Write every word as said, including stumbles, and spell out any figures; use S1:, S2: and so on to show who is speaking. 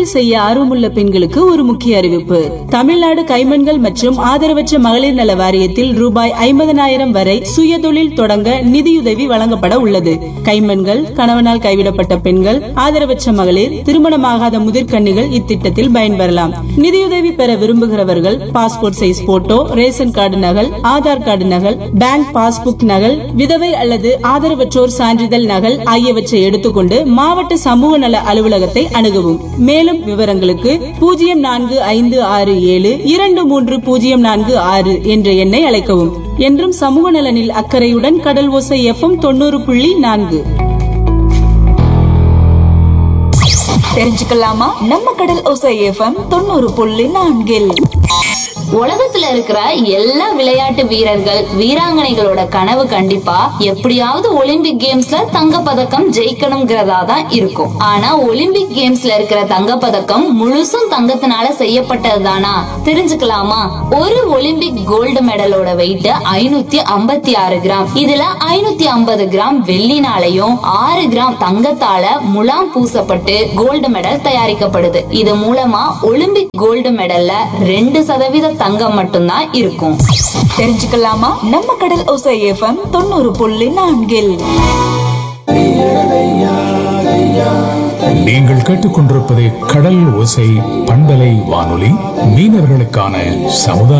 S1: சுயதொழில் செய்ய ஆர்வமுள்ள பெண்களுக்கு ஒரு முக்கிய அறிவிப்பு. தமிழ்நாடு கைம்பெண்கள் மற்றும் ஆதரவற்ற மகளிர் நல வாரியத்தில் ரூபாய் ஐம்பதனாயிரம் வரை சுயதொழில் தொடங்க நிதியுதவி வழங்கப்பட உள்ளது. கைம்பெண்கள், கணவனால் கைவிடப்பட்ட பெண்கள், ஆதரவற்ற மகளிர், திருமணமாகாத முதிர்கன்னிகள் இத்திட்டத்தில் பயன்பெறலாம். நிதியுதவி பெற விரும்புகிறவர்கள் passport size photo, ration card நகல், ஆதார் கார்டு நகல், பேங்க் பாஸ்புக் நகல், விதவை அல்லது ஆதரவற்றோர் சான்றிதழ் நகல் ஆகியவற்றை எடுத்துக்கொண்டு மாவட்ட சமூக நல அலுவலகத்தை அணுகவும். மேலும் விவரங்களுக்கு பூஜ்ஜியம் நான்கு ஐந்து ஆறு ஏழு இரண்டு மூன்று பூஜ்ஜியம் நான்கு ஆறு என்ற எண்ணை அழைக்கவும். என்றும் சமூக நலனில் அக்கறையுடன் கடல் ஓசை எஃப்எம் தொண்ணூறு புள்ளி நான்கு.
S2: தெரிஞ்சுக்கலாமா நம்ம கடல் ஓசை எஃப்எம் தொண்ணூறு புள்ளி நான்கில்.
S3: உலகத்துல இருக்கிற எல்லா விளையாட்டு வீரர்கள் வீராங்கனைகளோட கனவு கண்டிப்பா எப்படியாவது ஒலிம்பிக் கேம்ஸ்ல தங்க பதக்கம் ஜெயிக்கணும்ங்கிறதா தான் இருக்கும். ஆனா ஒலிம்பிக் கேம்ஸ்ல இருக்கிற தங்க பதக்கம் முழுசும் தங்கத்தினால செய்யப்பட்டதுதானா? தெரிஞ்சுக்கலாமா? ஒரு ஒலிம்பிக் கோல்டு மெடலோட வெயிட் ஐநூத்தி ஐம்பத்தி ஆறு கிராம். இதுல ஐநூத்தி ஐம்பது கிராம் வெள்ளினாலையும் ஆறு கிராம் தங்கத்தால முலாம் பூசப்பட்டு கோல்டு மெடல் தயாரிக்கப்படுது. இது மூலமா ஒலிம்பிக் கோல்டு மெடல்ல ரெண்டு சதவீத தங்கம் மட்டும்தான் இருக்கும்.
S2: தெரிஞ்சுக்கலாமா நம்ம கடல் ஓசை எஃப்எம் தொண்ணூறு புள்ளி நான்கில்.
S4: நீங்கள் கேட்டுக்கொண்டிருப்பது கடல் ஓசை பண்பலை வானொலி, மீனவர்களுக்கான சமுதாய